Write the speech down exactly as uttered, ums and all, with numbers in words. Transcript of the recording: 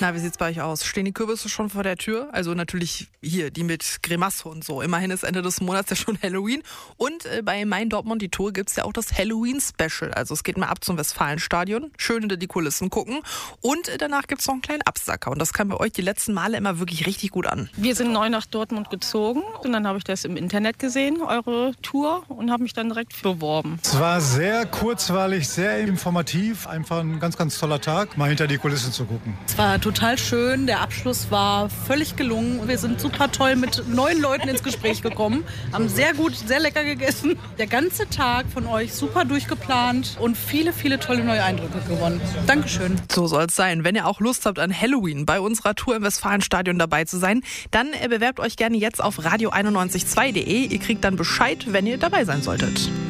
Na, wie sieht's bei euch aus? Stehen die Kürbisse schon vor der Tür? Also natürlich hier, die mit Grimasse und so. Immerhin ist Ende des Monats ja schon Halloween. Und äh, bei Main Dortmund die Tour gibt's ja auch das Halloween-Special. Also es geht mal ab zum Westfalenstadion, schön hinter die Kulissen gucken. Und äh, danach gibt's noch einen kleinen Absacker. Und das kam bei euch die letzten Male immer wirklich richtig gut an. Wir sind neu nach Dortmund gezogen und dann habe ich das im Internet gesehen, eure Tour, und habe mich dann direkt beworben. Es war sehr kurzweilig, sehr informativ, einfach ein ganz, ganz toller Tag, mal hinter die Kulissen zu gucken. Es war total schön, der Abschluss war völlig gelungen. Wir sind super toll mit neuen Leuten ins Gespräch gekommen, haben sehr gut, sehr lecker gegessen. Der ganze Tag von euch super durchgeplant und viele, viele tolle neue Eindrücke gewonnen. Dankeschön. So soll es sein. Wenn ihr auch Lust habt, an Halloween bei unserer Tour im Westfalenstadion dabei zu sein, dann äh, bewerbt euch gerne jetzt auf radio einundneunzig Komma zwei punkt de. Ihr kriegt dann Bescheid, wenn ihr dabei sein solltet.